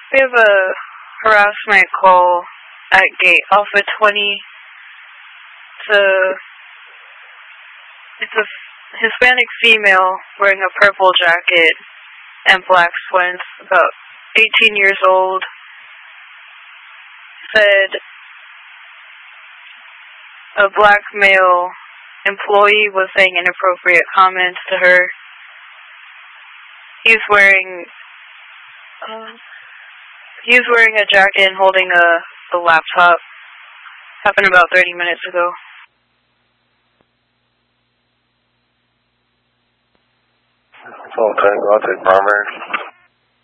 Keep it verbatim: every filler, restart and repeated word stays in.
We have a harassment call at gate Alpha twenty. It's a, it's a Hispanic female wearing a purple jacket and black sweats, about eighteen years old. Said a black male employee was saying inappropriate comments to her. He's wearing uh, he's wearing a jacket and holding a, a laptop. Happened about thirty minutes ago. Full tango, I'll take primary.